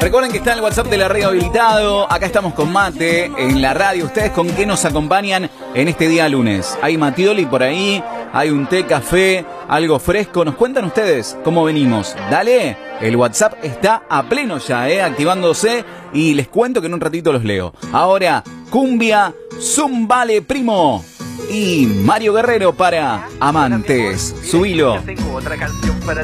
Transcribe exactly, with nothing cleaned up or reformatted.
Recuerden que está el WhatsApp de la radio habilitado. Acá estamos con Mate en la radio. ¿Ustedes con qué nos acompañan en este día lunes? Hay matioli por ahí, hay un té, café, algo fresco. ¿Nos cuentan ustedes cómo venimos? Dale, el WhatsApp está a pleno ya, eh, activándose. Y les cuento que en un ratito los leo. Ahora, cumbia, zumbale primo. Y Mario Guerrero para Amantes. Subilo.